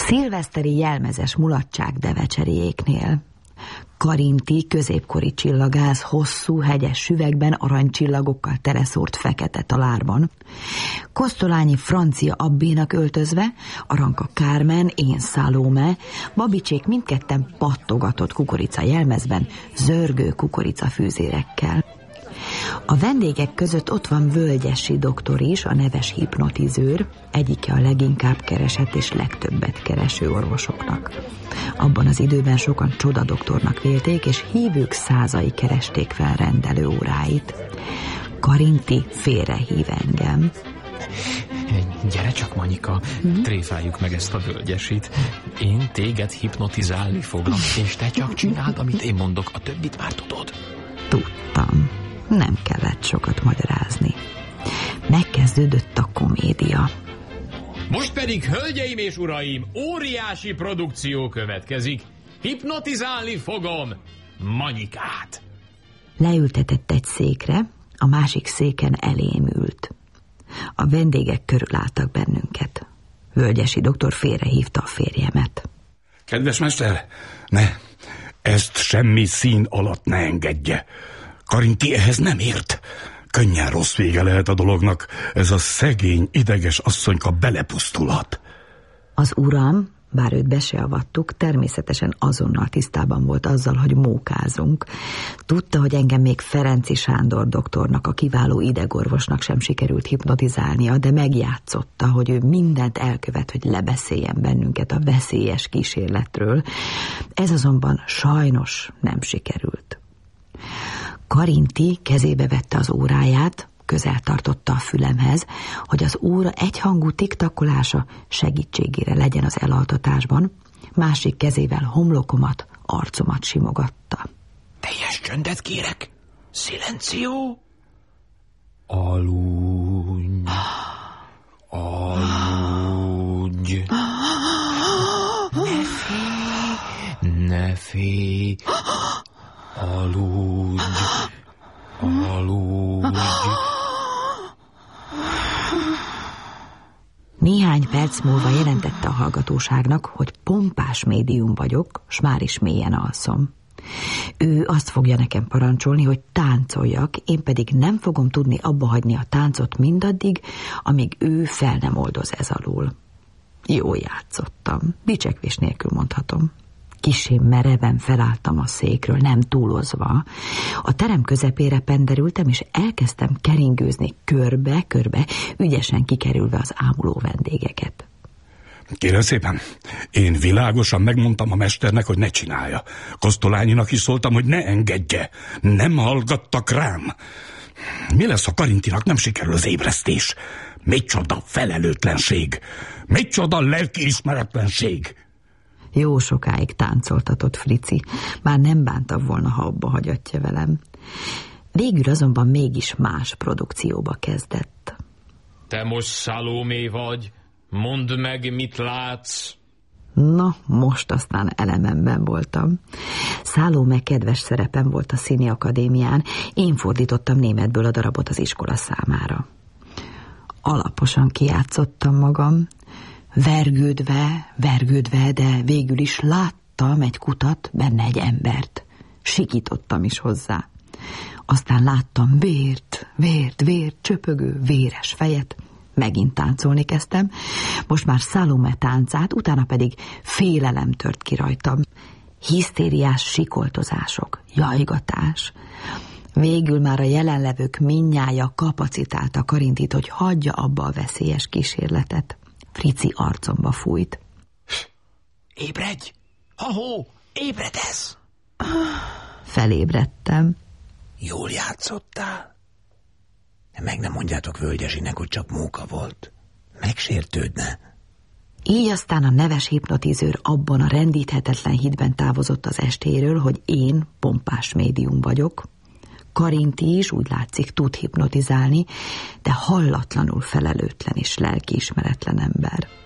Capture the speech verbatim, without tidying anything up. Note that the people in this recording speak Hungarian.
Szilveszteri jelmezes mulatság devecseréjéknél. Karinti középkori csillagász hosszú, hegyes süvegben, aranycsillagokkal teleszórt fekete talárban. Kosztolányi francia abbénak öltözve, Aranka Kármen, én Szálóme, Babicsék mindketten pattogatott kukorica jelmezben, zörgő kukoricafűzérekkel. A vendégek között ott van Völgyesi doktor is, a neves hipnotizőr, egyike a leginkább keresett és legtöbbet kereső orvosoknak. Abban az időben sokan csodadoktornak vélték, és hívők százai keresték fel rendelő óráit. Karinti félrehív engem. Gyere csak, Manyika, hmm? tréfáljuk meg ezt a Völgyesit. Én téged hipnotizálni foglak, és te csak csináld, amit én mondok, a többit már tudod. Tudtam. Nem kellett sokat magyarázni. Megkezdődött a komédia. Most pedig, hölgyeim és uraim, óriási produkció következik. Hipnotizálni fogom Manyikát. Leültetett egy székre, a másik széken elém ült. A vendégek körülálltak bennünket. Völgyesi doktor félrehívta a férjemet. Kedves mester, ne, ezt semmi szín alatt ne engedje. Karinti ehhez nem ért. Könnyen rossz vége lehet a dolognak. Ez a szegény, ideges asszonyka belepusztulhat. Az uram, bár őt be se avattuk, természetesen azonnal tisztában volt azzal, hogy mókázunk. Tudta, hogy engem még Ferenczy Sándor doktornak, a kiváló idegorvosnak sem sikerült hipnotizálnia, de megjátszotta, hogy ő mindent elkövet, hogy lebeszéljen bennünket a veszélyes kísérletről. Ez azonban sajnos nem sikerült. Karinti kezébe vette az óráját, közel tartotta a fülemhez, hogy az óra egyhangú tiktakolása segítségére legyen az elaltatásban, másik kezével homlokomat, arcomat simogatta. Teljes csöndet kérek! Szilenció! Aludj! Aludj! Ne félj! Ne félj! Aludj! Aludj! Néhány perc múlva jelentette a hallgatóságnak, hogy pompás médium vagyok, s már is mélyen alszom. Ő azt fogja nekem parancsolni, hogy táncoljak, én pedig nem fogom tudni abba hagyni a táncot mindaddig, amíg ő fel nem oldoz ez alól. Jól játszottam, dicsekvés nélkül mondhatom. Kissé mereven felálltam a székről, nem túlozva. A terem közepére penderültem, és elkezdtem keringőzni körbe-körbe, ügyesen kikerülve az ámuló vendégeket. Kérem szépen, én világosan megmondtam a mesternek, hogy ne csinálja. Kosztolányinak is szóltam, hogy ne engedje. Nem hallgattak rám. Mi lesz, ha Karintinak nem sikerül az ébresztés? Micsoda felelőtlenség! Micsoda lelkiismeretlenség! Jó sokáig táncoltatott Frici. Már nem bánta volna, ha abba hagyatja velem. Végül azonban mégis más produkcióba kezdett. Te most Szalómé vagy? Mondd meg, mit látsz? Na, most aztán elememben voltam. Szálóme kedves szerepem volt a Színi Akadémián, én fordítottam németből a darabot az iskola számára. Alaposan kijátszottam magam, vergődve, vergődve, de végül is láttam egy kutat, benne egy embert. Sikítottam is hozzá. Aztán láttam vért, vért, vért, csöpögő, véres fejet. Megint táncolni kezdtem, most már Szalóme táncát, utána pedig félelem tört ki rajtam. Hisztériás sikoltozások, jajgatás. Végül már a jelenlevők mindnyája kapacitálta Karintit, hogy hagyja abba a veszélyes kísérletet. Frici arcomba fújt. Ébredj! Ha-hó! Ébredesz! Felébredtem. Jól játszottál? Meg nem mondjátok Völgyesinek, hogy csak móka volt. Megsértődne. Így aztán a neves hipnotizőr abban a rendíthetetlen hitben távozott az estéről, hogy én pompás médium vagyok. Karinti is úgy látszik tud hipnotizálni, de hallatlanul felelőtlen és lelkiismeretlen ember.